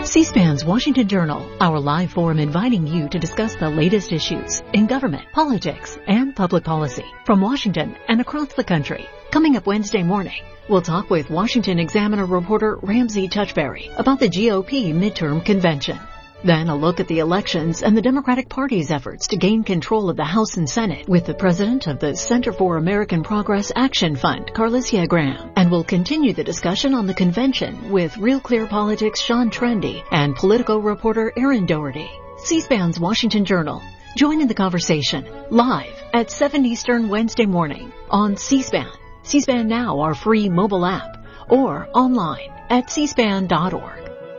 C-SPAN's Washington Journal, our live forum inviting you to discuss the latest issues in government, politics, and public policy from Washington and across the country. Coming up Wednesday morning, we'll talk with Washington Examiner reporter Ramsey Touchberry about the GOP midterm convention. Then a look at the elections and the Democratic Party's efforts to gain control of the House and Senate with the president of the Center for American Progress Action Fund, Carlissia Graham. And we'll continue the discussion on the convention with Real Clear Politics' Sean Trendy and Politico reporter Aaron Doherty. C-SPAN's Washington Journal. Join in the conversation live at 7 Eastern Wednesday morning on C-SPAN. C-SPAN Now, our free mobile app, or online at cspan.org.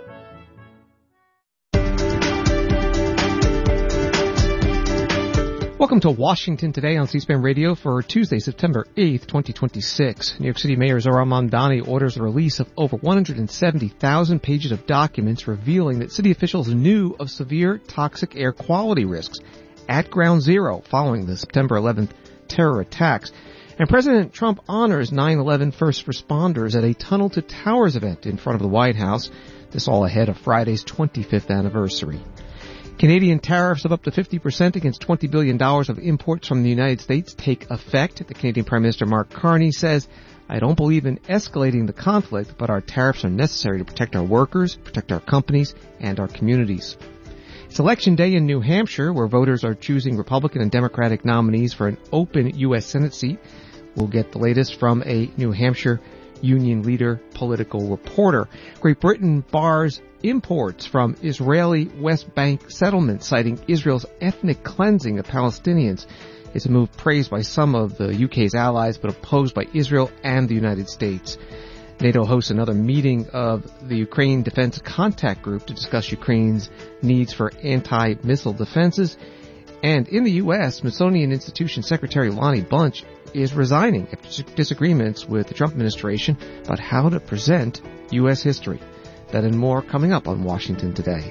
Welcome to Washington Today on C-SPAN Radio for Tuesday, September 8th, 2026. New York City Mayor Zohran Mamdani orders the release of over 170,000 pages of documents revealing that city officials knew of severe toxic air quality risks at Ground Zero following the September 11th terror attacks. And President Trump honors 9/11 first responders at a Tunnel to Towers event in front of the White House. This all ahead of Friday's 25th anniversary. Canadian tariffs of up to 50% against $20 billion of imports from the United States take effect. The Canadian Prime Minister Mark Carney says, "I don't believe in escalating the conflict, but our tariffs are necessary to protect our workers, protect our companies, and our communities." It's Election Day in New Hampshire, where voters are choosing Republican and Democratic nominees for an open U.S. Senate seat. We'll get the latest from a New Hampshire union leader political reporter. Great Britain bars imports from Israeli West Bank settlements, citing Israel's ethnic cleansing of Palestinians. It's a move praised by some of the UK's allies, but opposed by Israel and the United States. NATO hosts another meeting of the Ukraine Defense Contact Group to discuss Ukraine's needs for anti-missile defenses. And in the U.S., Smithsonian Institution Secretary Lonnie Bunch is resigning after disagreements with the Trump administration about how to present U.S. history. That and more coming up on Washington Today.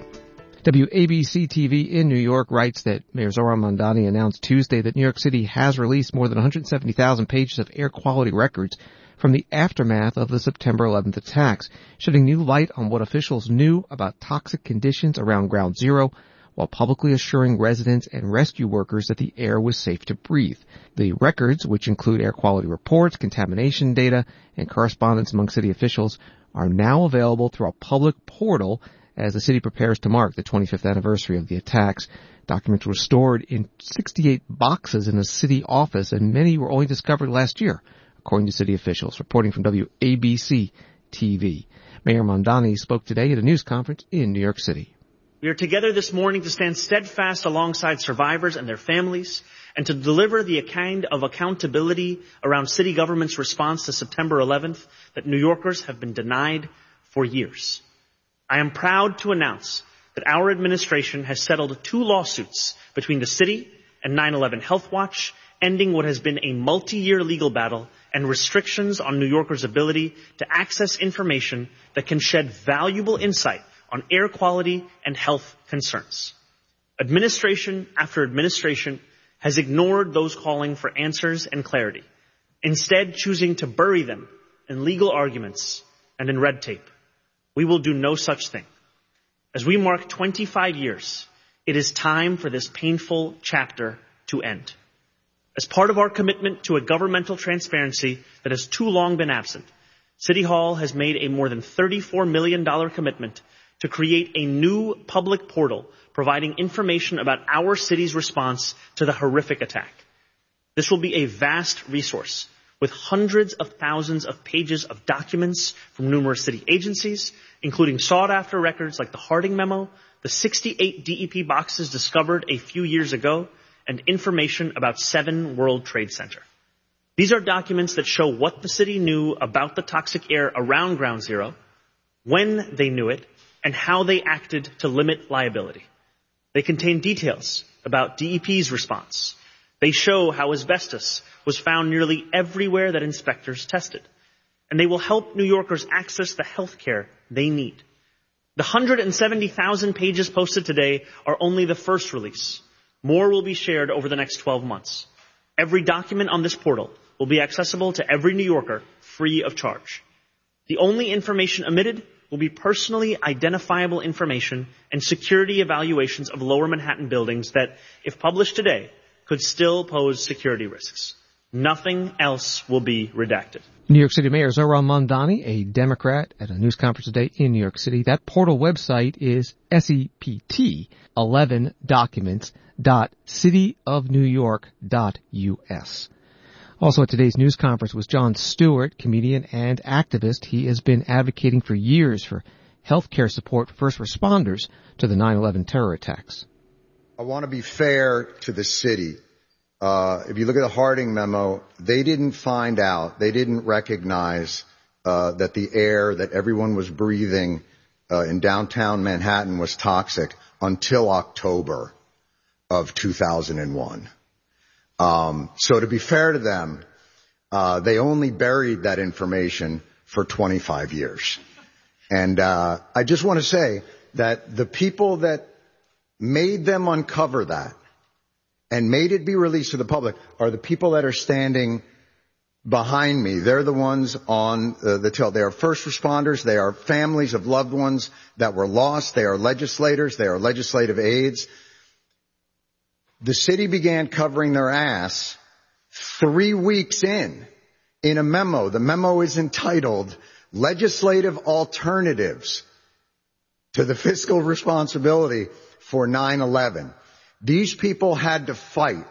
WABC-TV in New York writes that Mayor Zohran Mamdani announced Tuesday that New York City has released more than 170,000 pages of air quality records from the aftermath of the September 11th attacks, shedding new light on what officials knew about toxic conditions around Ground Zero, while publicly assuring residents and rescue workers that the air was safe to breathe. The records, which include air quality reports, contamination data, and correspondence among city officials, are now available through a public portal as the city prepares to mark the 25th anniversary of the attacks. Documents were stored in 68 boxes in a city office, and many were only discovered last year, according to city officials. Reporting from WABC-TV. Mayor Mamdani spoke today at a news conference in New York City. We are together this morning to stand steadfast alongside survivors and their families and to deliver the kind of accountability around city government's response to September 11th that New Yorkers have been denied for years. I am proud to announce that our administration has settled 2 lawsuits between the city and 9/11 Health Watch, ending what has been a multi-year legal battle and restrictions on New Yorkers' ability to access information that can shed valuable insight on air quality and health concerns. Administration after administration has ignored those calling for answers and clarity, instead choosing to bury them in legal arguments and in red tape. We will do no such thing. As we mark 25 years, it is time for this painful chapter to end. As part of our commitment to a governmental transparency that has too long been absent, City Hall has made a more than $34 million commitment to create a new public portal providing information about our city's response to the horrific attack. This will be a vast resource with hundreds of thousands of pages of documents from numerous city agencies, including sought-after records like the Harding Memo, the 68 DEP boxes discovered a few years ago, and information about 7 World Trade Center. These are documents that show what the city knew about the toxic air around Ground Zero, when they knew it, and how they acted to limit liability. They contain details about DEP's response. They show how asbestos was found nearly everywhere that inspectors tested. And they will help New Yorkers access the health care they need. The 170,000 pages posted today are only the first release. More will be shared over the next 12 months. Every document on this portal will be accessible to every New Yorker free of charge. The only information omitted will will be personally identifiable information and security evaluations of Lower Manhattan buildings that, if published today, could still pose security risks. Nothing else will be redacted. New York City Mayor Zohran Mamdani, a Democrat, at a news conference today in New York City. That portal website is sept11documents.cityofnewyork.us. Also at today's news conference was Jon Stewart, comedian and activist. He has been advocating for years for health care support for first responders to the 9/11 terror attacks. I want to be fair to the city. If you look at the Harding memo, they didn't recognize that the air that everyone was breathing in downtown Manhattan was toxic until October of 2001. So to be fair to them, they only buried that information for 25 years. And I just want to say that the people that made them uncover that and made it be released to the public are the people that are standing behind me. They're the ones on the tail. They are first responders. They are families of loved ones that were lost. They are legislators. They are legislative aides. The city began covering their ass 3 weeks in a memo. The memo is entitled Legislative Alternatives to the Fiscal Responsibility for 9/11. These people had to fight,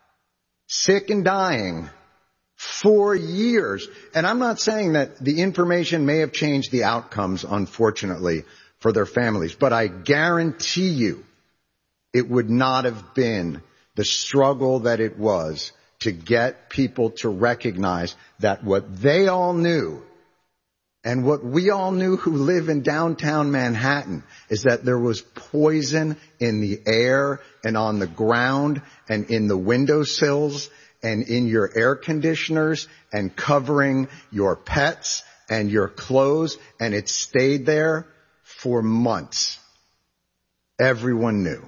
sick and dying, for years. And I'm not saying that the information may have changed the outcomes, unfortunately, for their families, but I guarantee you it would not have been the struggle that it was to get people to recognize that what they all knew and what we all knew who live in downtown Manhattan is that there was poison in the air and on the ground and in the windowsills and in your air conditioners and covering your pets and your clothes, and it stayed there for months. Everyone knew.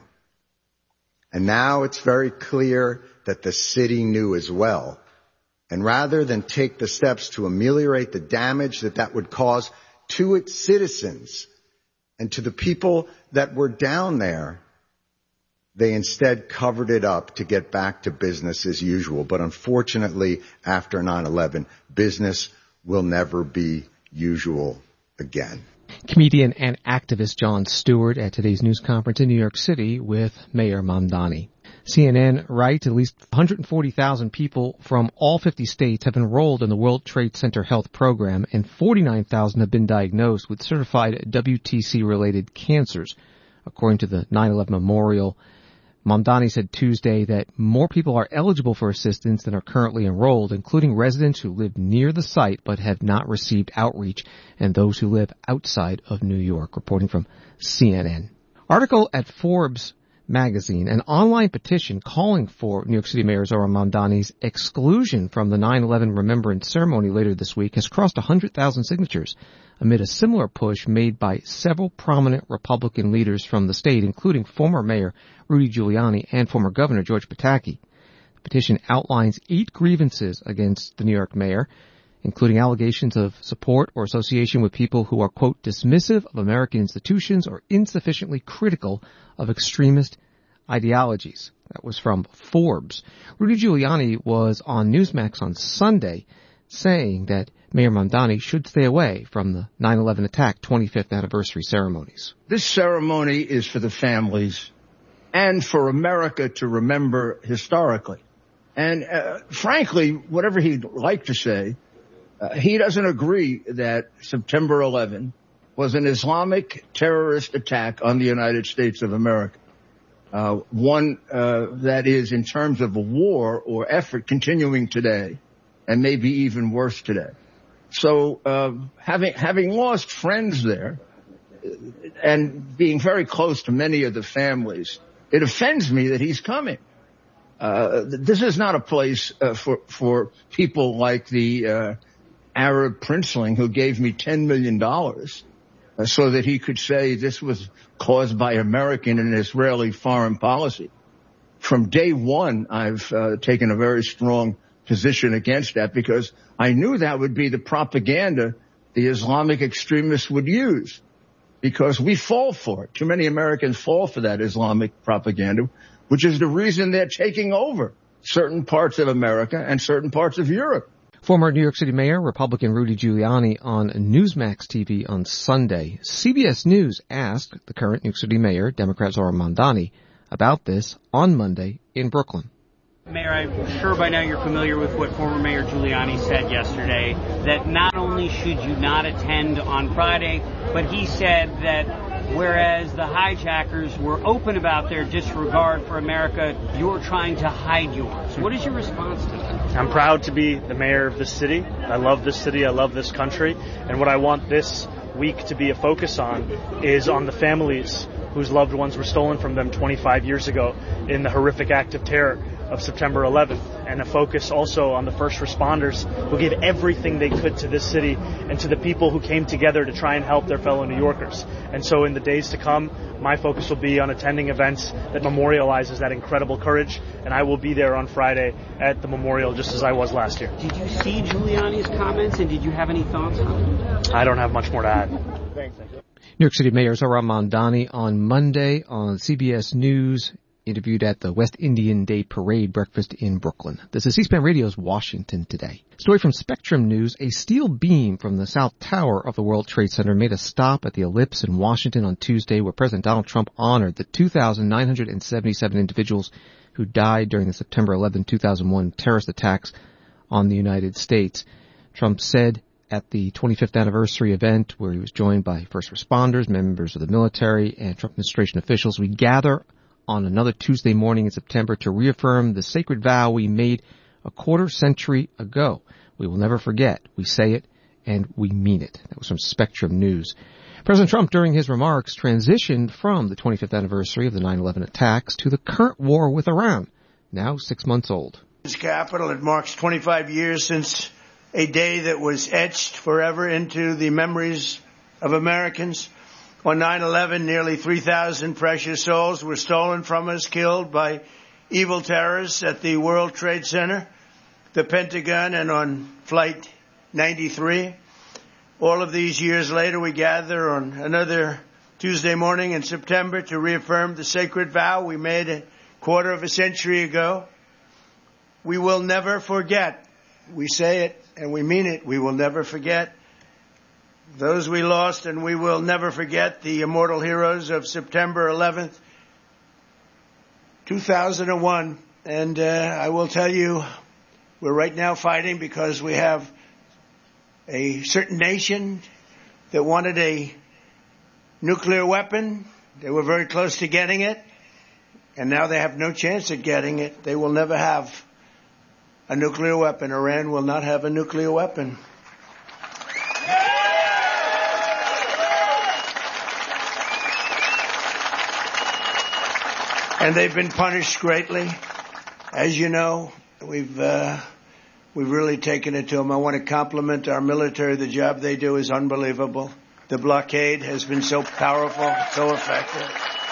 And now it's very clear that the city knew as well. And rather than take the steps to ameliorate the damage that would cause to its citizens and to the people that were down there, they instead covered it up to get back to business as usual. But unfortunately, after 9/11, business will never be usual again. Comedian and activist Jon Stewart at today's news conference in New York City with Mayor Mamdani. CNN writes at least 140,000 people from all 50 states have enrolled in the World Trade Center Health Program, and 49,000 have been diagnosed with certified WTC-related cancers. According to the 9/11 Memorial, Mamdani said Tuesday that more people are eligible for assistance than are currently enrolled, including residents who live near the site but have not received outreach, and those who live outside of New York. Reporting from CNN. Article at Forbes magazine, an online petition calling for New York City Mayor Zohran Mamdani's exclusion from the 9/11 Remembrance Ceremony later this week has crossed 100,000 signatures amid a similar push made by several prominent Republican leaders from the state, including former Mayor Rudy Giuliani and former Governor George Pataki. The petition outlines 8 grievances against the New York mayor, including allegations of support or association with people who are, quote, dismissive of American institutions or insufficiently critical of extremist ideologies. That was from Forbes. Rudy Giuliani was on Newsmax on Sunday saying that Mayor Mamdani should stay away from the 9/11 attack 25th anniversary ceremonies. This ceremony is for the families and for America to remember historically. And frankly, whatever he'd like to say, he doesn't agree that September 11 was an Islamic terrorist attack on the United States of America. One that is, in terms of a war or effort, continuing today, and maybe even worse today. So having lost friends there and being very close to many of the families, it offends me that he's coming. This is not a place for people like the Arab princeling who gave me $10 million so that he could say this was caused by American and Israeli foreign policy. From day one, I've taken a very strong position against that because I knew that would be the propaganda the Islamic extremists would use. because we fall for it. Too many Americans fall for that Islamic propaganda, which is the reason they're taking over certain parts of America and certain parts of Europe. Former New York City Mayor, Republican Rudy Giuliani on Newsmax TV on Sunday. CBS News asked the current New York City Mayor, Democrat Zohran Mamdani, about this on Monday in Brooklyn. Mayor, I'm sure by now you're familiar with what former Mayor Giuliani said yesterday, that not only should you not attend on Friday, but he said that whereas the hijackers were open about their disregard for America, you're trying to hide yours. What is your response to that? I'm proud to be the mayor of this city. I love this city. I love this country. And what I want this week to be a focus on is on the families whose loved ones were stolen from them 25 years ago in the horrific act of terror of September 11th, and a focus also on the first responders who gave everything they could to this city and to the people who came together to try and help their fellow New Yorkers. And so in the days to come, my focus will be on attending events that memorializes that incredible courage, and I will be there on Friday at the memorial just as I was last year. Did you see Giuliani's comments, and did you have any thoughts on it? I don't have much more to add. Thanks. New York City Mayor Zohran Mamdani on Monday on CBS News, interviewed at the West Indian Day Parade breakfast in Brooklyn. This is C-SPAN Radio's Washington Today. Story from Spectrum News. A steel beam from the South Tower of the World Trade Center made a stop at the Ellipse in Washington on Tuesday, where President Donald Trump honored the 2,977 individuals who died during the September 11, 2001 terrorist attacks on the United States. Trump said at the 25th anniversary event, where he was joined by first responders, members of the military, and Trump administration officials, we gather on another Tuesday morning in September to reaffirm the sacred vow we made a quarter century ago. We will never forget. We say it and we mean it. That was from Spectrum News. President Trump, during his remarks, transitioned from the 25th anniversary of the 9/11 attacks to the current war with Iran, now 6 months old. This capital, it marks 25 years since a day that was etched forever into the memories of Americans. On 9/11, nearly 3,000 precious souls were stolen from us, killed by evil terrorists at the World Trade Center, the Pentagon, and on Flight 93. All of these years later, we gather on another Tuesday morning in September to reaffirm the sacred vow we made a quarter of a century ago. We will never forget. We say it and we mean it. We will never forget those we lost, and we will never forget the immortal heroes of September 11th, 2001. And I will tell you, we're right now fighting because we have a certain nation that wanted a nuclear weapon. They were very close to getting it, and now they have no chance at getting it. They will never have a nuclear weapon. Iran will not have a nuclear weapon. And they've been punished greatly. As you know, we've really taken it to them. I want to compliment our military. The job they do is unbelievable. The blockade has been so powerful, so effective.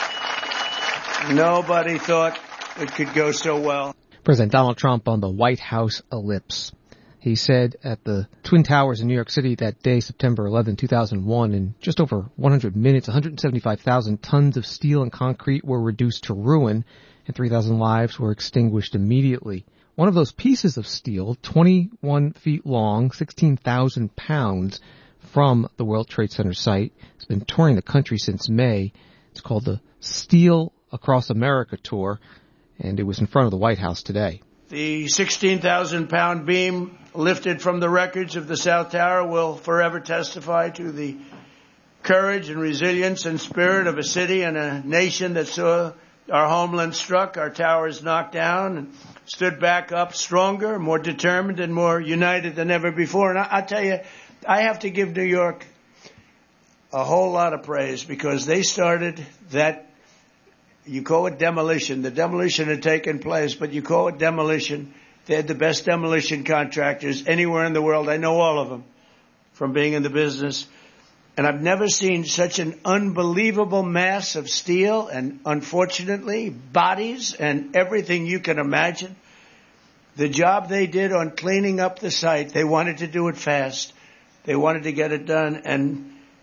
Nobody thought it could go so well. President Donald Trump on the White House Ellipse. He said at the Twin Towers in New York City that day, September 11, 2001, in just over 100 minutes, 175,000 tons of steel and concrete were reduced to ruin, and 3,000 lives were extinguished immediately. One of those pieces of steel, 21 feet long, 16,000 pounds, from the World Trade Center site, has been touring the country since May. It's called the Steel Across America Tour, and it was in front of the White House today. The 16,000-pound beam lifted from the wreckage of the South Tower will forever testify to the courage and resilience and spirit of a city and a nation that saw our homeland struck, our towers knocked down, and stood back up stronger, more determined, and more united than ever before. And I tell you, I have to give New York a whole lot of praise because they started that. You call it demolition. The demolition had taken place, but you call it demolition. They had the best demolition contractors anywhere in the world. I know all of them from being in the business. And I've never seen such an unbelievable mass of steel and, unfortunately, bodies and everything you can imagine. The job they did on cleaning up the site, they wanted to do it fast. They wanted to get it done. And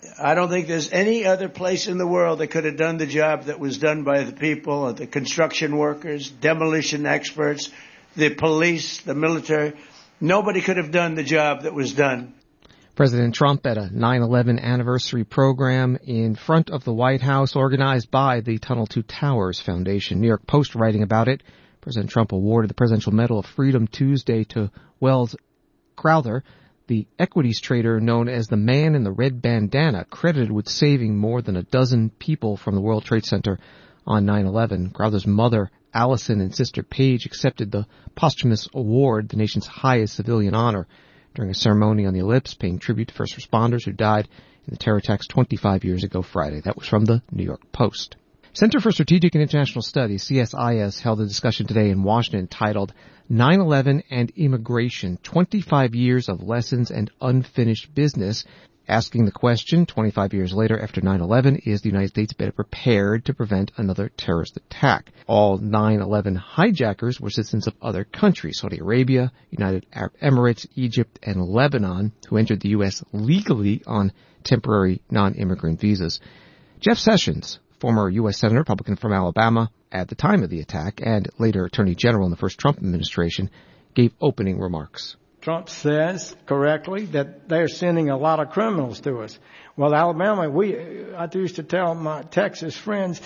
I don't think there's any other place in the world that could have done the job that was done by the people, the construction workers, demolition experts, the police, the military. Nobody could have done the job that was done. President Trump at a 9/11 anniversary program in front of the White House organized by the Tunnel to Towers Foundation. New York Post writing about it. President Trump awarded the Presidential Medal of Freedom Tuesday to Wells Crowther, the equities trader known as the man in the red bandana, credited with saving more than a dozen people from the World Trade Center on 9/11. Crowther's mother, Allison, and sister Paige accepted the posthumous award, the nation's highest civilian honor, during a ceremony on the Ellipse, paying tribute to first responders who died in the terror attacks 25 years ago Friday. That was from the New York Post. Center for Strategic and International Studies, CSIS, held a discussion today in Washington titled 9/11 and Immigration, 25 Years of Lessons and Unfinished Business, asking the question, 25 years later after 9/11, is the United States better prepared to prevent another terrorist attack? All 9/11 hijackers were citizens of other countries, Saudi Arabia, United Arab Emirates, Egypt, and Lebanon, who entered the U.S. legally on temporary non-immigrant visas. Jeff Sessions, former U.S. Senator, Republican from Alabama at the time of the attack, and later Attorney General in the first Trump administration, gave opening remarks. Trump says correctly that they're sending a lot of criminals to us. Well, Alabama, I used to tell my Texas friends,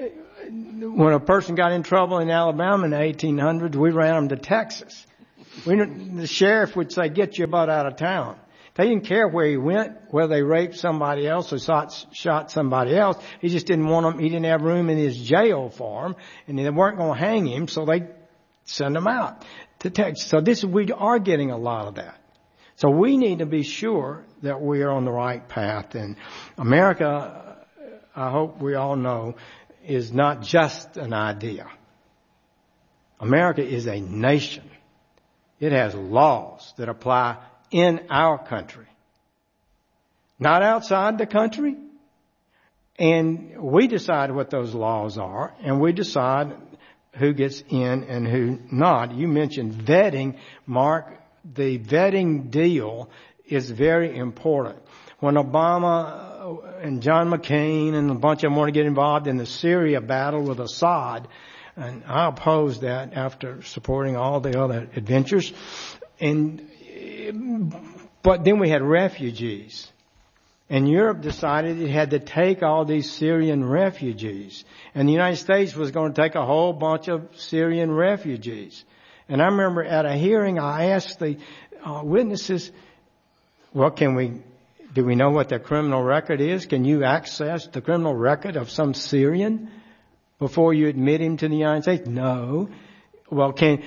when a person got in trouble in Alabama in the 1800s, we ran them to Texas. The sheriff would say, "Get your butt out of town." They didn't care where he went, whether they raped somebody else or shot somebody else. He just didn't want them. He didn't have room in his jail for him, and they weren't going to hang him, so they send him out to Texas. So we are getting a lot of that. So we need to be sure that we are on the right path. And America, I hope we all know, is not just an idea. America is a nation. It has laws that apply in our country, not outside the country. And we decide what those laws are, and we decide who gets in and who not. You mentioned vetting, Mark. The vetting deal is very important. When Obama and John McCain and a bunch of them want to get involved in the Syria battle with Assad, and I opposed that after supporting all the other adventures. But then we had refugees. And Europe decided it had to take all these Syrian refugees. And the United States was going to take a whole bunch of Syrian refugees. And I remember at a hearing, I asked the witnesses, well, do we know what their criminal record is? Can you access the criminal record of some Syrian before you admit him to the United States? No. Well, does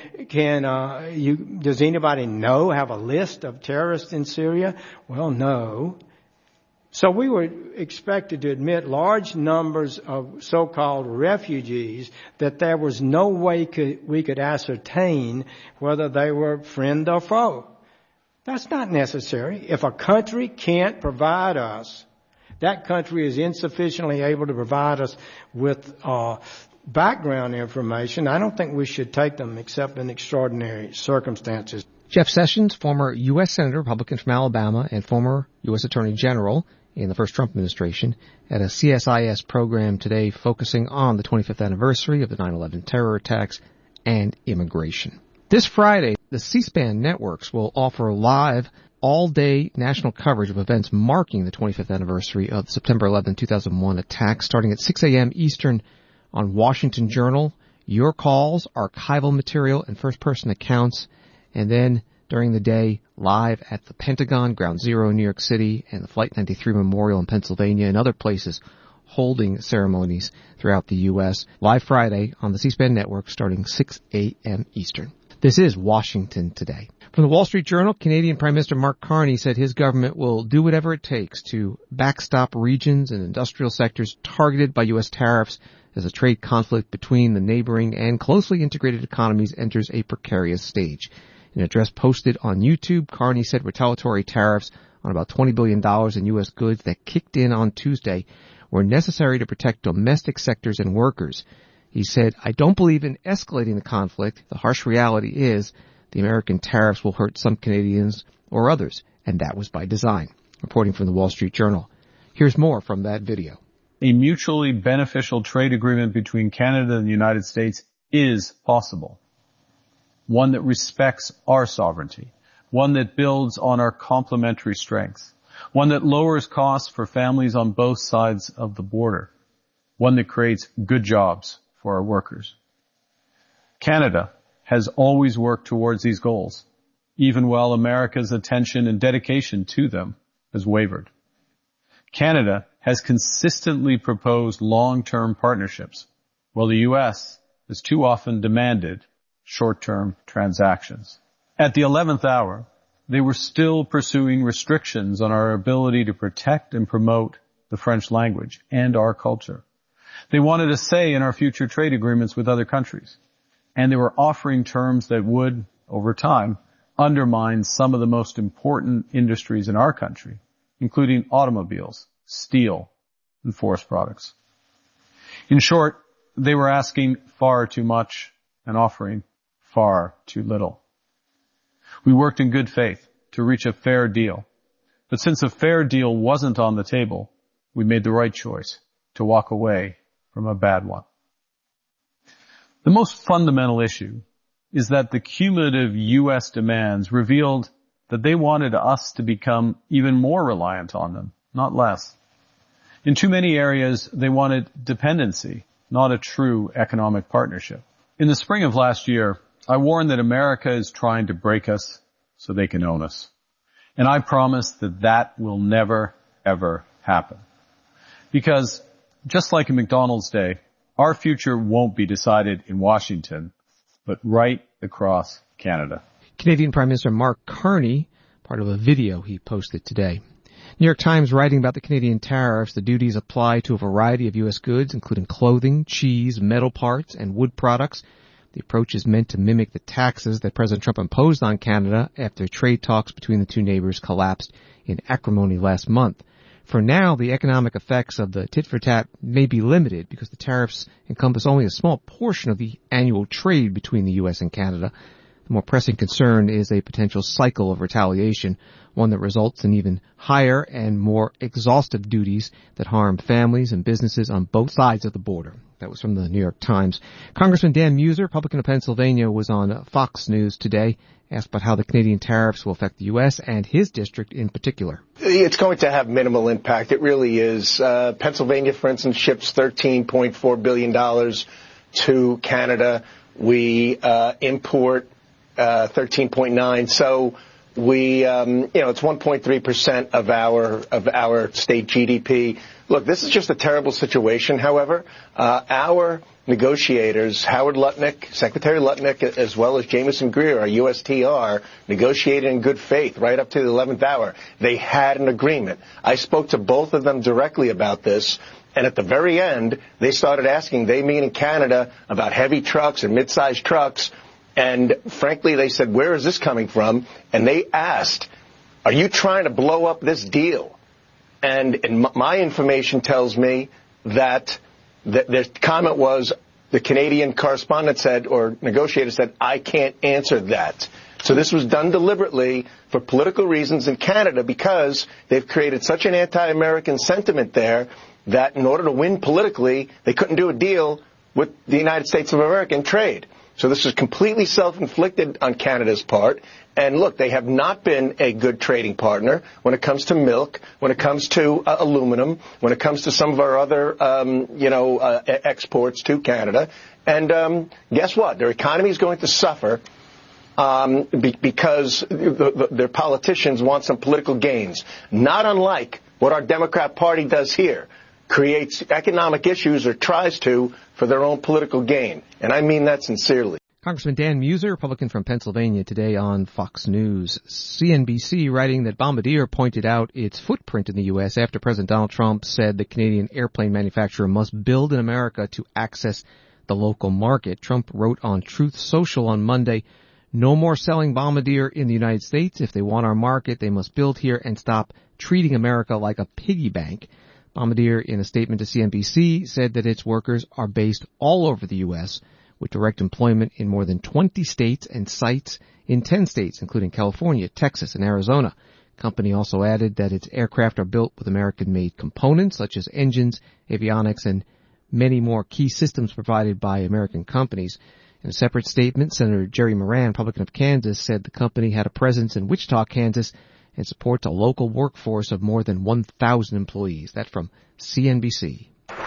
anybody have a list of terrorists in Syria? Well, no. So we were expected to admit large numbers of so-called refugees that there was no way we could ascertain whether they were friend or foe. That's not necessary. If a country can't provide us, that country is insufficiently able to provide us with background information, I don't think we should take them except in extraordinary circumstances. Jeff Sessions, former U.S. Senator, Republican from Alabama, and former U.S. Attorney General in the first Trump administration, at a CSIS program today focusing on the 25th anniversary of the 9/11 terror attacks and immigration. This Friday, the C-SPAN networks will offer live all-day national coverage of events marking the 25th anniversary of the September 11, 2001 attacks, starting at 6 a.m. Eastern on Washington Journal, your calls, archival material, and first-person accounts, and then during the day, live at the Pentagon, Ground Zero in New York City, and the Flight 93 Memorial in Pennsylvania, and other places holding ceremonies throughout the U.S. Live Friday on the C-SPAN network starting 6 a.m. Eastern. This is Washington Today. From the Wall Street Journal, Canadian Prime Minister Mark Carney said his government will do whatever it takes to backstop regions and industrial sectors targeted by U.S. tariffs as a trade conflict between the neighboring and closely integrated economies enters a precarious stage. In an address posted on YouTube, Carney said retaliatory tariffs on about $20 billion in U.S. goods that kicked in on Tuesday were necessary to protect domestic sectors and workers. He said, "I don't believe in escalating the conflict. The harsh reality is the American tariffs will hurt some Canadians or others, and that was by design." Reporting from the Wall Street Journal. Here's more from that video. A mutually beneficial trade agreement between Canada and the United States is possible. One that respects our sovereignty. One that builds on our complementary strengths. One that lowers costs for families on both sides of the border. One that creates good jobs for our workers. Canada has always worked towards these goals, even while America's attention and dedication to them has wavered. Canada has consistently proposed long-term partnerships, while the U.S. has too often demanded short-term transactions. At the 11th hour, they were still pursuing restrictions on our ability to protect and promote the French language and our culture. They wanted a say in our future trade agreements with other countries, and they were offering terms that would, over time, undermine some of the most important industries in our country, including automobiles, steel, and forest products. In short, they were asking far too much and offering far too little. We worked in good faith to reach a fair deal, but since a fair deal wasn't on the table, we made the right choice to walk away from a bad one. The most fundamental issue is that the cumulative U.S. demands revealed that they wanted us to become even more reliant on them, not less. In too many areas, they wanted dependency, not a true economic partnership. In the spring of last year, I warned that America is trying to break us so they can own us. And I promise that that will never, ever happen. Because just like in McDonald's day, our future won't be decided in Washington, but right across Canada. Canadian Prime Minister Mark Carney, part of a video he posted today. New York Times writing about the Canadian tariffs. The duties apply to a variety of U.S. goods, including clothing, cheese, metal parts, and wood products. The approach is meant to mimic the taxes that President Trump imposed on Canada after trade talks between the two neighbors collapsed in acrimony last month. For now, the economic effects of the tit-for-tat may be limited because the tariffs encompass only a small portion of the annual trade between the U.S. and Canada. The more pressing concern is a potential cycle of retaliation, one that results in even higher and more exhaustive duties that harm families and businesses on both sides of the border. That was from the New York Times. Congressman Dan Meuser, Republican of Pennsylvania, was on Fox News today, asked about how the Canadian tariffs will affect the U.S. and his district in particular. It's going to have minimal impact. It really is. Pennsylvania, for instance, ships $13.4 billion to Canada. We import 13.9. So we, it's 1.3% of our state GDP. Look, this is just a terrible situation. However, our negotiators, Howard Lutnick, Secretary Lutnick, as well as Jamieson Greer, our USTR, negotiated in good faith right up to the 11th hour. They had an agreement. I spoke to both of them directly about this. And at the very end, they started asking, they mean in Canada, about heavy trucks and mid-sized trucks. And frankly, they said, where is this coming from? And they asked, are you trying to blow up this deal? And my information tells me that the comment was, the Canadian correspondent said, or negotiator said, I can't answer that. So this was done deliberately for political reasons in Canada because they've created such an anti-American sentiment there that in order to win politically, they couldn't do a deal with the United States of America in trade. So this is completely self-inflicted on Canada's part. And look, they have not been a good trading partner when it comes to milk, when it comes to aluminum, when it comes to some of our other, exports to Canada. And guess what? Their economy is going to suffer because their politicians want some political gains, not unlike what our Democrat Party does here. Creates economic issues or tries to for their own political gain. And I mean that sincerely. Congressman Dan Meuser, Republican from Pennsylvania, today on Fox News. CNBC writing that Bombardier pointed out its footprint in the U.S. after President Donald Trump said the Canadian airplane manufacturer must build in America to access the local market. Trump wrote on Truth Social on Monday, no more selling Bombardier in the United States. If they want our market, they must build here and stop treating America like a piggy bank. Bombardier, in a statement to CNBC, said that its workers are based all over the U.S., with direct employment in more than 20 states and sites in 10 states, including California, Texas, and Arizona. company also added that its aircraft are built with American-made components such as engines, avionics, and many more key systems provided by American companies. In a separate statement, Senator Jerry Moran, Republican of Kansas, said the company had a presence in Wichita, Kansas, and supports a local workforce of more than 1,000 employees. That's from CNBC.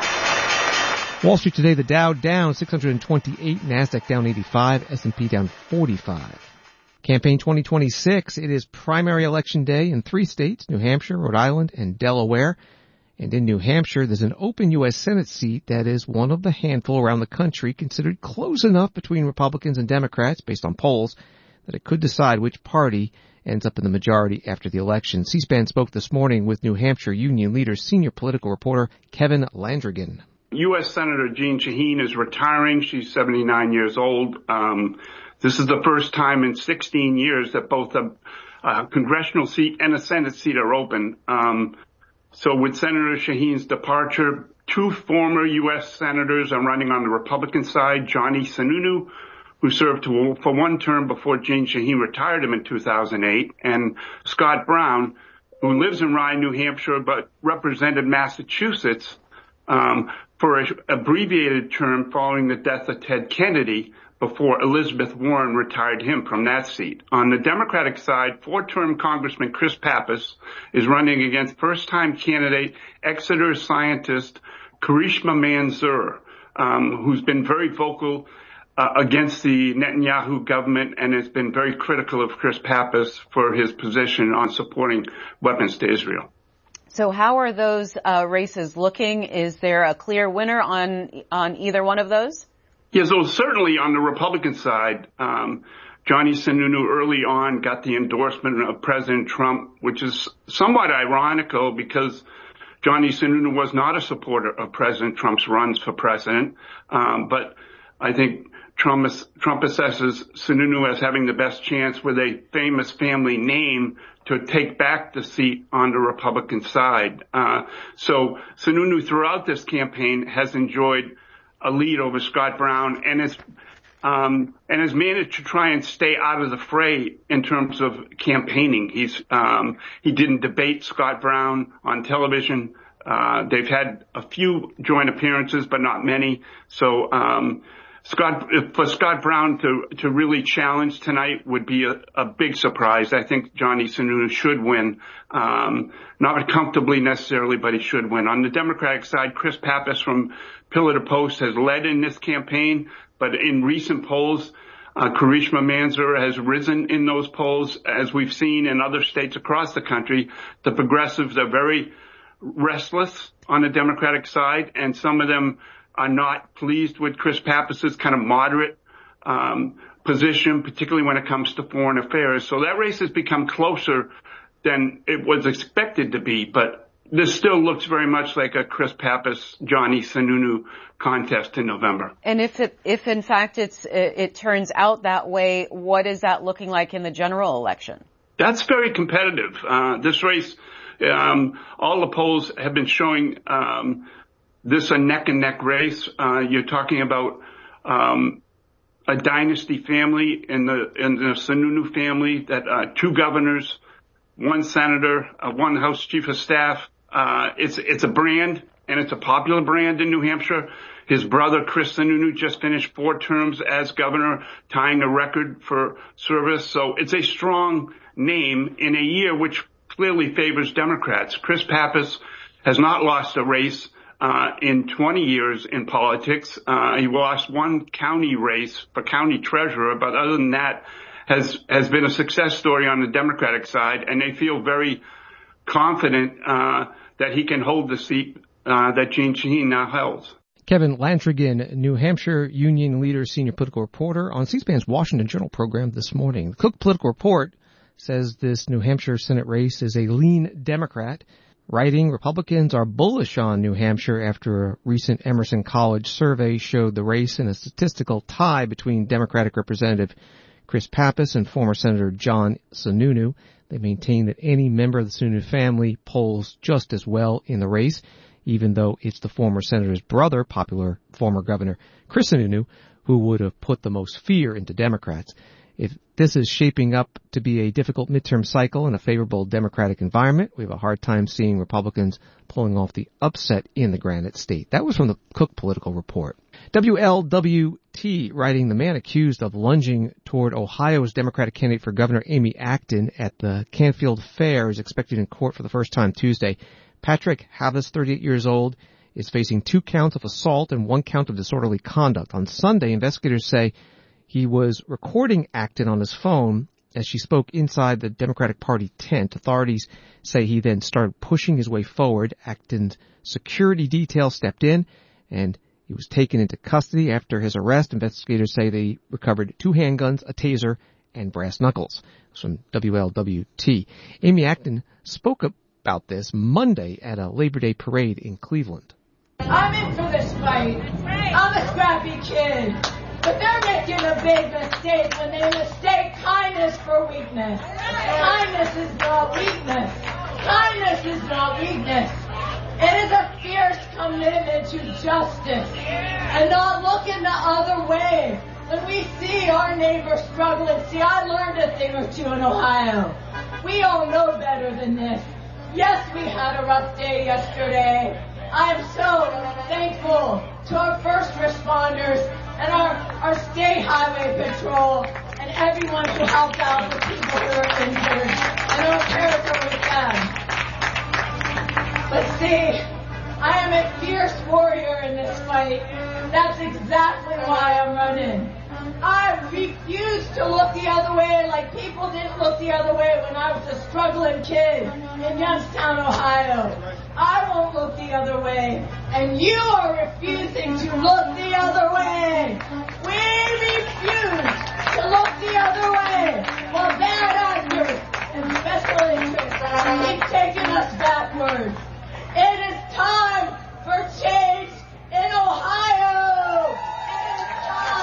Wall Street today, the Dow down 628, NASDAQ down 85, S&P down 45. Campaign 2026, it is primary election day in 3 states, New Hampshire, Rhode Island, and Delaware. And in New Hampshire, there's an open U.S. Senate seat that is one of the handful around the country considered close enough between Republicans and Democrats, based on polls, that it could decide which party ends up in the majority after the election. C-SPAN spoke this morning with New Hampshire Union Leader, senior political reporter Kevin Landrigan. U.S. Senator Jeanne Shaheen is retiring. She's 79 years old. This is the first time in 16 years that both a congressional seat and a Senate seat are open. So with Senator Shaheen's departure, 2 former U.S. senators are running on the Republican side, Johnny Sununu, who served for 1 term before Jeanne Shaheen retired him in 2008, and Scott Brown, who lives in Rye, New Hampshire, but represented Massachusetts for an abbreviated term following the death of Ted Kennedy, before Elizabeth Warren retired him from that seat. On the Democratic side, 4-term Congressman Chris Pappas is running against first-time candidate Exeter scientist Karishma Manzoor, who's been very vocal against the Netanyahu government and has been very critical of Chris Pappas for his position on supporting weapons to Israel. So how are those races looking? Is there a clear winner on either one of those? Yeah, so certainly on the Republican side, Johnny Sununu early on got the endorsement of President Trump, which is somewhat ironical because Johnny Sununu was not a supporter of President Trump's runs for president. But I think Trump assesses Sununu as having the best chance with a famous family name to take back the seat on the Republican side. So Sununu throughout this campaign has enjoyed a lead over Scott Brown and has managed to try and stay out of the fray in terms of campaigning. He didn't debate Scott Brown on television. They've had a few joint appearances, but not many. So, for Scott Brown to really challenge tonight would be a big surprise. I think Johnny Sununu should win. Not comfortably necessarily, but he should win. On the Democratic side, Chris Pappas from Pillar to Post has led in this campaign, but in recent polls, Karishma Manzoor has risen in those polls. As we've seen in other states across the country, the progressives are very restless on the Democratic side, and some of them are not pleased with Chris Pappas's kind of moderate position, particularly when it comes to foreign affairs. So that race has become closer than it was expected to be, but this still looks very much like a Chris Pappas, Johnny Sununu contest in November. And if in fact it turns out that way, what is that looking like in the general election? That's very competitive. This race, all the polls have been showing this a neck and neck race. You're talking about a dynasty family in the Sununu family that 2 governors, 1 senator, 1 House chief of staff. It's a brand, and it's a popular brand in New Hampshire. His brother, Chris Sununu, just finished 4 terms as governor, tying a record for service. So it's a strong name in a year which clearly favors Democrats. Chris Pappas has not lost a race in 20 years in politics. He lost 1 county race for county treasurer, but other than that, has been a success story on the Democratic side, and they feel very confident that he can hold the seat that Jeanne Shaheen now holds. Kevin Landrigan, New Hampshire Union Leader, senior political reporter on C-SPAN's Washington Journal program this morning. The Cook Political Report says this New Hampshire Senate race is a lean Democrat. Writing, Republicans are bullish on New Hampshire after a recent Emerson College survey showed the race in a statistical tie between Democratic Representative Chris Pappas and former Senator John Sununu. They maintain that any member of the Sununu family polls just as well in the race, even though it's the former senator's brother, popular former Governor Chris Sununu, who would have put the most fear into Democrats. If this is shaping up to be a difficult midterm cycle in a favorable Democratic environment, we have a hard time seeing Republicans pulling off the upset in the Granite State. That was from the Cook Political Report. WLWT writing, the man accused of lunging toward Ohio's Democratic candidate for governor Amy Acton at the Canfield Fair is expected in court for the first time Tuesday. Patrick Havas, 38 years old, is facing 2 counts of assault and 1 count of disorderly conduct. On Sunday, investigators say he was recording Acton on his phone as she spoke inside the Democratic Party tent. Authorities say he then started pushing his way forward. Acton's security detail stepped in, and he was taken into custody. After his arrest, investigators say they recovered 2 handguns, a taser, and brass knuckles. This from WLWT. Amy Acton spoke about this Monday at a Labor Day parade in Cleveland. I'm in for this fight. I'm a scrappy kid. But they're making a big mistake when they mistake kindness for weakness. Kindness is not weakness. Kindness is not weakness. It is a fierce commitment to justice and not looking the other way when we see our neighbors struggling. See, I learned a thing or two in Ohio. We all know better than this. Yes, we had a rough day yesterday. I am so thankful to our first responders and our state highway patrol and everyone who helped out the people who are injured and our prayers are with them. But see, I am a fierce warrior in this fight. That's exactly why I'm running. I refuse to look the other way like people didn't look the other way when I was a struggling kid in Youngstown, Ohio. I won't look the other way, and you are refusing to look the other way. We refuse to look the other way while bad actors and special interests keep taking us backwards. It is time for change in Ohio. It is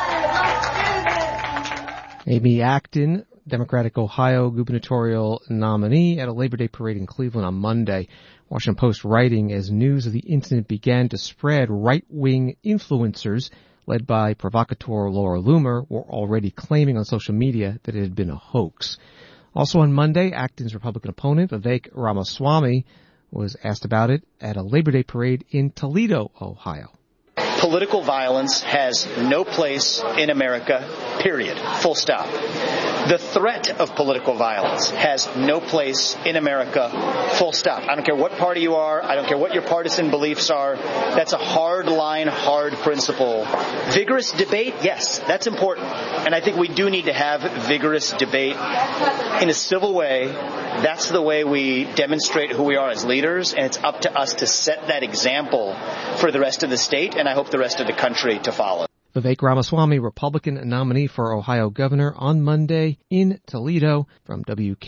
time. Let's do this. Amy Acton, Democratic Ohio gubernatorial nominee, at a Labor Day parade in Cleveland on Monday. Washington Post writing, as news of the incident began to spread, right-wing influencers led by provocateur Laura Loomer were already claiming on social media that it had been a hoax. Also on Monday, Acton's Republican opponent, Vivek Ramaswamy, was asked about it at a Labor Day parade in Toledo, Ohio. Political violence has no place in America, period. Full stop. The threat of political violence has no place in America, full stop. I don't care what party you are. I don't care what your partisan beliefs are. That's a hard line, hard principle. Vigorous debate, yes, that's important. And I think we do need to have vigorous debate in a civil way. That's the way we demonstrate who we are as leaders, and it's up to us to set that example for the rest of the state, and I hope the rest of the country to follow. Vivek Ramaswamy, Republican nominee for Ohio governor, on Monday in Toledo, from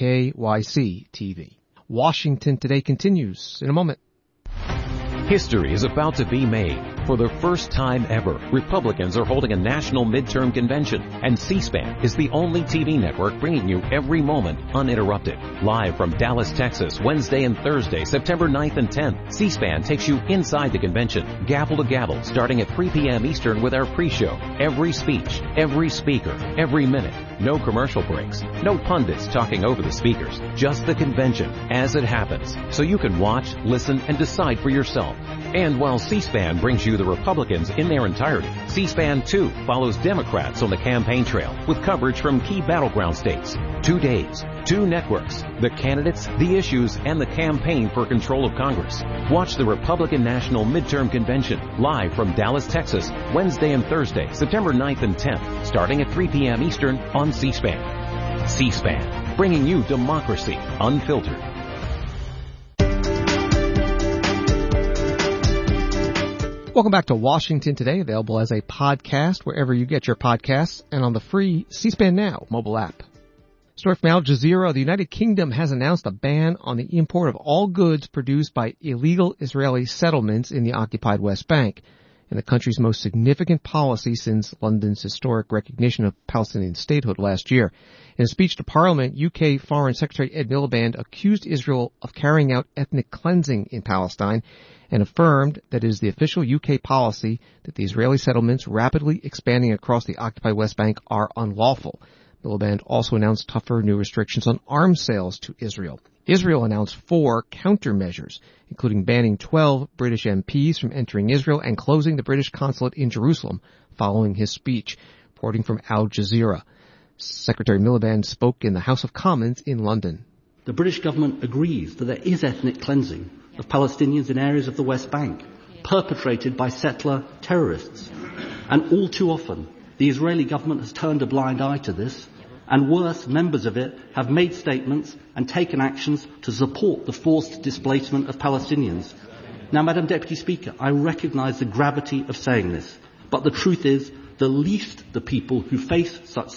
WKYC TV. Washington Today continues in a moment. History is about to be made. For the first time ever, Republicans are holding a national midterm convention, and C-SPAN is the only TV network bringing you every moment uninterrupted. Live from Dallas, Texas, Wednesday and Thursday, September 9th and 10th, C-SPAN takes you inside the convention, gavel to gavel, starting at 3 p.m. Eastern with our pre-show. Every speech, every speaker, every minute. No commercial breaks, no pundits talking over the speakers, just the convention as it happens, so you can watch, listen, and decide for yourself. And while C-SPAN brings you the Republicans in their entirety, C-SPAN 2 follows Democrats on the campaign trail with coverage from key battleground states. 2 days, 2 networks, the candidates, the issues, and the campaign for control of Congress. Watch the Republican National Midterm Convention live from Dallas, Texas, Wednesday and Thursday, September 9th and 10th, starting at 3 p.m. Eastern on C-SPAN. C-SPAN, bringing you democracy unfiltered. Welcome back to Washington Today, available as a podcast wherever you get your podcasts and on the free C-SPAN Now mobile app. Story from Al Jazeera, the United Kingdom has announced a ban on the import of all goods produced by illegal Israeli settlements in the occupied West Bank, and the country's most significant policy since London's historic recognition of Palestinian statehood last year. In a speech to Parliament, UK Foreign Secretary Ed Miliband accused Israel of carrying out ethnic cleansing in Palestine and affirmed that it is the official UK policy that the Israeli settlements rapidly expanding across the occupied West Bank are unlawful. Miliband also announced tougher new restrictions on arms sales to Israel. Israel announced 4 countermeasures, including banning 12 British MPs from entering Israel and closing the British consulate in Jerusalem following his speech. Reporting from Al Jazeera. Secretary Miliband spoke in the House of Commons in London. The British government agrees that there is ethnic cleansing of Palestinians in areas of the West Bank, perpetrated by settler terrorists. And all too often, the Israeli government has turned a blind eye to this, and worse, members of it have made statements and taken actions to support the forced displacement of Palestinians. Now, Madam Deputy Speaker, I recognise the gravity of saying this, but the truth is, the least the people who face such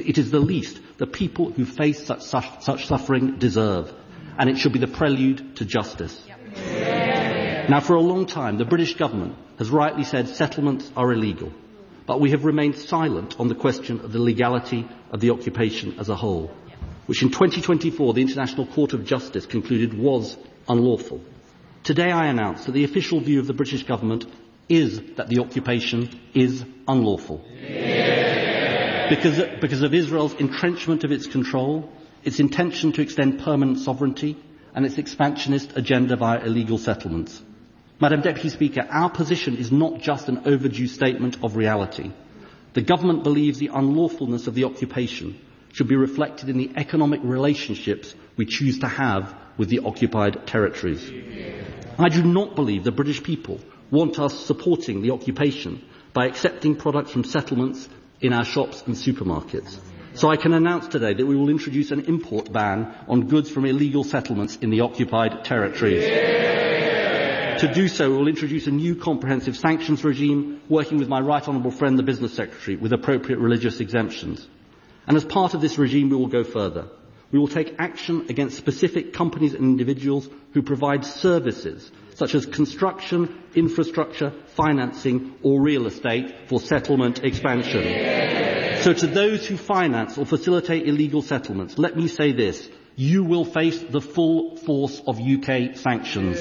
suffering deserve, and it should be the prelude to justice. Now, for a long time, the British government has rightly said settlements are illegal, but we have remained silent on the question of the legality of the occupation as a whole, which in 2024 the International Court of Justice concluded was unlawful. Today I announce that the official view of the British government is that the occupation is unlawful. Because of Israel's entrenchment of its control, its intention to extend permanent sovereignty, and its expansionist agenda via illegal settlements. Madam Deputy Speaker, our position is not just an overdue statement of reality. The government believes the unlawfulness of the occupation should be reflected in the economic relationships we choose to have with the occupied territories. I do not believe the British people want us supporting the occupation by accepting products from settlements in our shops and supermarkets. So I can announce today that we will introduce an import ban on goods from illegal settlements in the occupied territories. To do so, we will introduce a new comprehensive sanctions regime, working with my right honourable friend, the Business Secretary, with appropriate religious exemptions. And as part of this regime, we will go further. We will take action against specific companies and individuals who provide services such as construction, infrastructure, financing or real estate for settlement expansion. So to those who finance or facilitate illegal settlements, let me say this. You will face the full force of UK sanctions.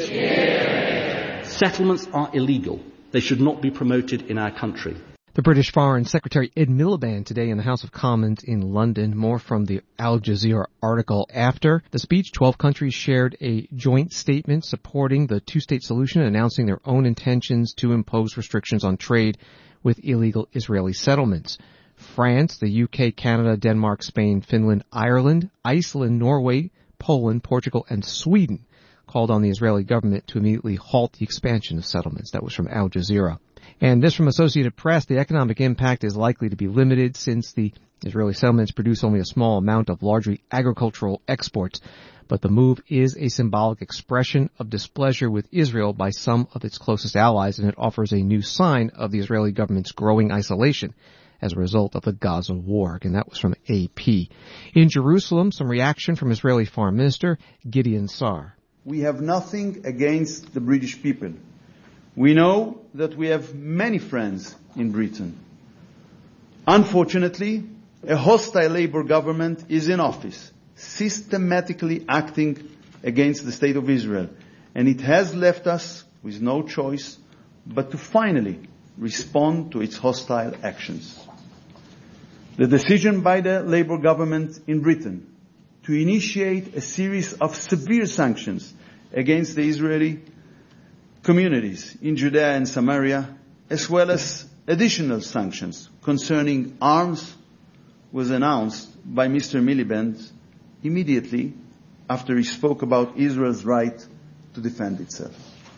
Settlements are illegal. They should not be promoted in our country. The British Foreign Secretary Ed Miliband today in the House of Commons in London. More from the Al Jazeera article. After the speech, 12 countries shared a joint statement supporting the two-state solution, announcing their own intentions to impose restrictions on trade with illegal Israeli settlements. France, the UK, Canada, Denmark, Spain, Finland, Ireland, Iceland, Norway, Poland, Portugal, and Sweden called on the Israeli government to immediately halt the expansion of settlements. That was from Al Jazeera. And this from Associated Press, the economic impact is likely to be limited since the Israeli settlements produce only a small amount of largely agricultural exports. But the move is a symbolic expression of displeasure with Israel by some of its closest allies, and it offers a new sign of the Israeli government's growing isolation as a result of the Gaza war. And that was from AP. In Jerusalem, some reaction from Israeli Foreign Minister Gideon Sa'ar. We have nothing against the British people. We know that we have many friends in Britain. Unfortunately, a hostile Labour government is in office, systematically acting against the State of Israel. And it has left us with no choice but to finally respond to its hostile actions. The decision by the Labour government in Britain to initiate a series of severe sanctions against the Israeli communities in Judea and Samaria, as well as additional sanctions concerning arms, was announced by Mr. Miliband immediately after he spoke about Israel's right to defend itself.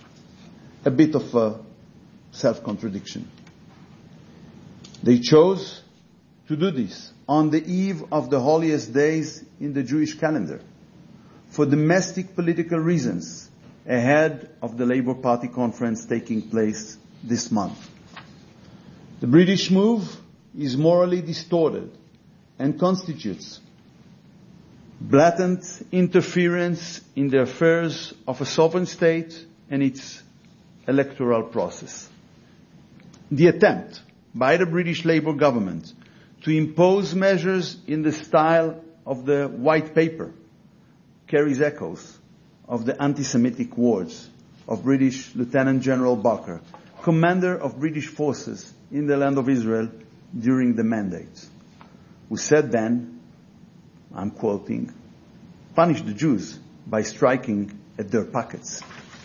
A bit of a self-contradiction. They chose to do this on the eve of the holiest days in the Jewish calendar for domestic political reasons ahead of the Labour Party conference taking place this month. The British move is morally distorted and constitutes blatant interference in the affairs of a sovereign state and its electoral process. The attempt by the British Labour government to impose measures in the style of the White Paper carries echoes of the anti-Semitic words of British Lieutenant General Barker, commander of British forces in the land of Israel during the mandate. who said then, I'm quoting, "Punish the Jews by striking at their pockets."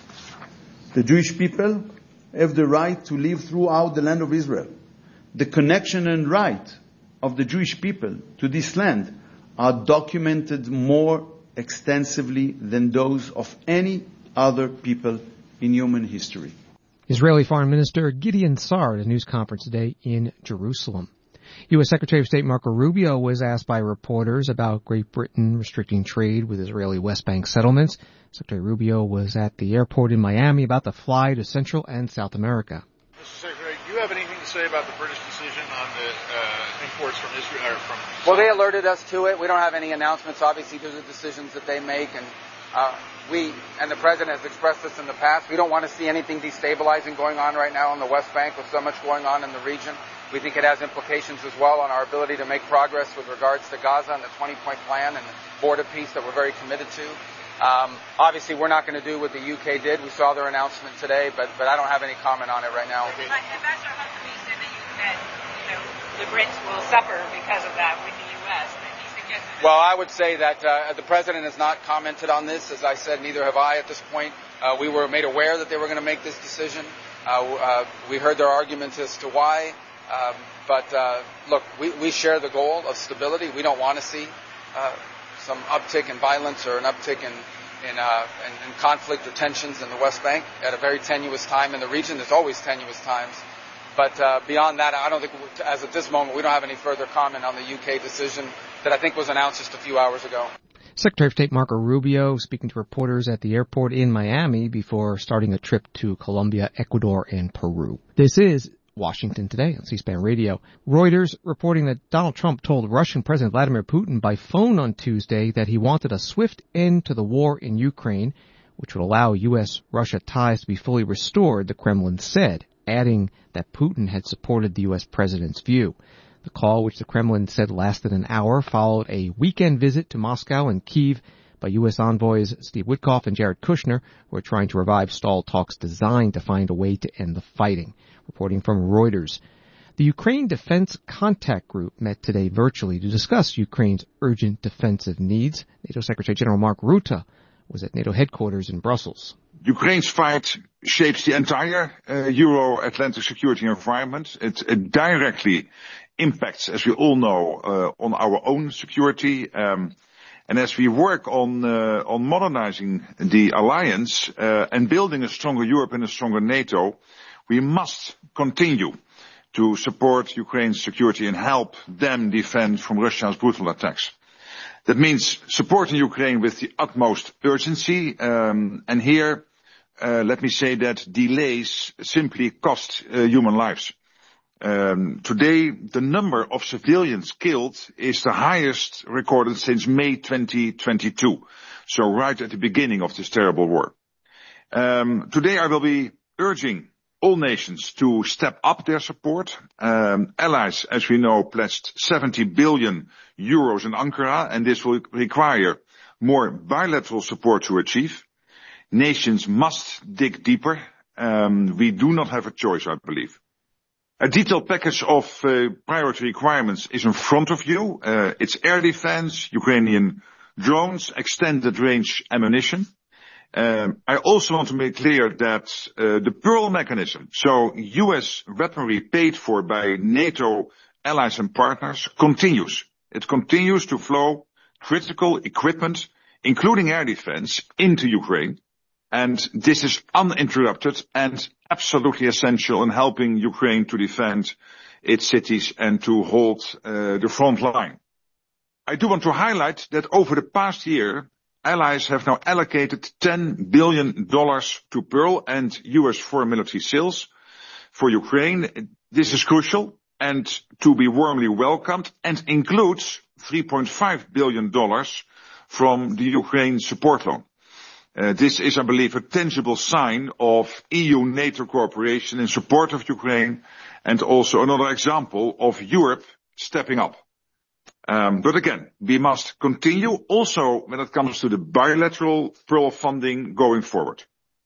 The Jewish people have the right to live throughout the land of Israel. The connection and right of the Jewish people to this land are documented more extensively than those of any other people in human history. Israeli Foreign Minister Gideon Sa'ar at a news conference today in Jerusalem. U.S. Secretary of State Marco Rubio was asked by reporters about Great Britain restricting trade with Israeli West Bank settlements. Secretary Rubio was at the airport in Miami about to fly to Central and South America. Mr. Secretary, do you have anything to say about the British decision on the imports from Israel? Or from Well, they alerted us to it. We don't have any announcements. Obviously, those are decisions that they make, and we and the President has expressed this in the past. We don't want to see anything destabilizing going on right now on the West Bank with so much going on in the region. We think it has implications as well on our ability to make progress with regards to Gaza and the 20-point plan and the border peace that we're very committed to. Obviously, we're not going to do what the UK did. We saw their announcement today, but I don't have any comment on it right now. Ambassador Humphrey said that the Brits will suffer because of that with the U.S. Well, I would say that the President has not commented on this. As I said, neither have I at this point. We were made aware that they were going to make this decision. We heard their arguments as to why. But look, we share the goal of stability. We don't want to see some uptick in violence or an uptick in conflict or tensions in the West Bank at a very tenuous time in the region. There's always tenuous times. But beyond that, I don't think, as at this moment, we don't have any further comment on the UK decision that I think was announced just a few hours ago. Secretary of State Marco Rubio speaking to reporters at the airport in Miami before starting a trip to Colombia, Ecuador, and Peru. This is Washington Today on C-SPAN Radio. Reuters reporting that Donald Trump told Russian President Vladimir Putin by phone on Tuesday that he wanted a swift end to the war in Ukraine, which would allow U.S.-Russia ties to be fully restored, the Kremlin said, adding that Putin had supported the U.S. president's view. The call, which the Kremlin said lasted an hour, followed a weekend visit to Moscow and Kyiv by U.S. envoys Steve Witkoff and Jared Kushner, who are trying to revive stalled talks designed to find a way to end the fighting. Reporting from Reuters. The Ukraine Defense Contact Group met today virtually to discuss Ukraine's urgent defensive needs. NATO Secretary General Mark Rutte was at NATO headquarters in Brussels. Ukraine's fight shapes the entire Euro-Atlantic security environment. It directly impacts, as we all know, on our own security. And as we work on modernizing the alliance and building a stronger Europe and a stronger NATO, we must continue to support Ukraine's security and help them defend from Russia's brutal attacks. That means supporting Ukraine with the utmost urgency. And here, let me say that delays simply cost human lives. Today, the number of civilians killed is the highest recorded since May 2022. So right at the beginning of this terrible war. Today I will be urging all nations to step up their support. Allies, as we know, pledged 70 billion euros in Ankara, and this will require more bilateral support to achieve. Nations must dig deeper. We do not have a choice, I believe. A detailed package of priority requirements is in front of you. It's air defense, Ukrainian drones, extended range ammunition. I also want to make clear that the Pearl mechanism, so U.S. weaponry paid for by NATO allies and partners, continues. It continues to flow critical equipment, including air defense, into Ukraine. And this is uninterrupted and absolutely essential in helping Ukraine to defend its cities and to hold the front line. I do want to highlight that over the past year, allies have now allocated $10 billion to Pearl and U.S. foreign military sales for Ukraine. This is crucial and to be warmly welcomed and includes $3.5 billion from the Ukraine support loan. This is, I believe, a tangible sign of EU-NATO cooperation in support of Ukraine and also another example of Europe stepping up. But again, we must continue also when it comes to the bilateral Pearl funding going forward.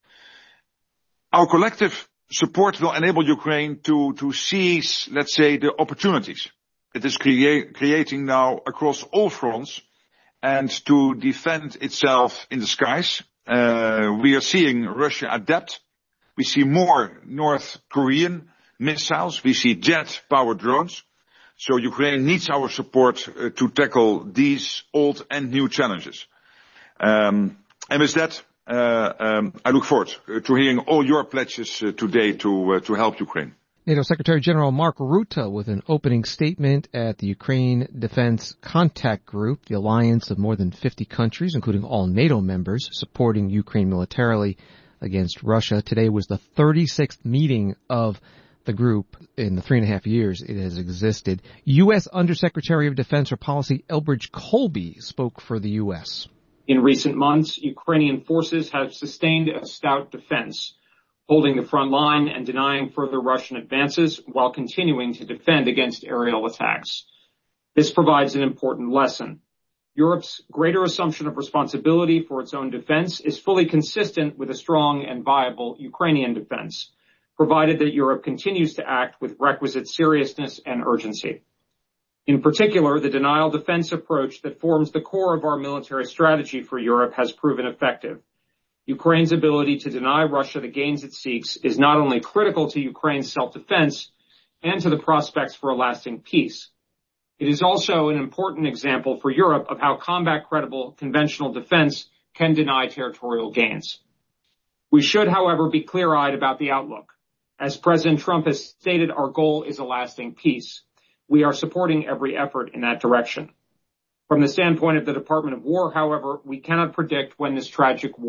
Our collective support will enable Ukraine to seize, let's say, the opportunities. it is creating now across all fronts, and to defend itself in the skies. We are seeing Russia adapt. We see more North Korean missiles. We see jet-powered drones. So Ukraine needs our support to tackle these old and new challenges. And with that, I look forward to hearing all your pledges today to help Ukraine. NATO Secretary General Mark Rutte with an opening statement at the Ukraine Defense Contact Group, the alliance of more than 50 countries, including all NATO members, supporting Ukraine militarily against Russia. Today was the 36th meeting of the group in the 3.5 years it has existed. U.S. Undersecretary of Defense for Policy Elbridge Colby spoke for the U.S. In recent months, Ukrainian forces have sustained a stout defense, holding the front line and denying further Russian advances while continuing to defend against aerial attacks. This provides an important lesson. Europe's greater assumption of responsibility for its own defense is fully consistent with a strong and viable Ukrainian defense, provided that Europe continues to act with requisite seriousness and urgency. In particular, the denial defense approach that forms the core of our military strategy for Europe has proven effective. Ukraine's ability to deny Russia the gains it seeks is not only critical to Ukraine's self-defense and to the prospects for a lasting peace. It is also an important example for Europe of how combat-credible conventional defense can deny territorial gains. We should, however, be clear-eyed about the outlook. As President Trump has stated, our goal is a lasting peace. We are supporting every effort in that direction. From the standpoint of the Department of War, however, we cannot predict when this tragic war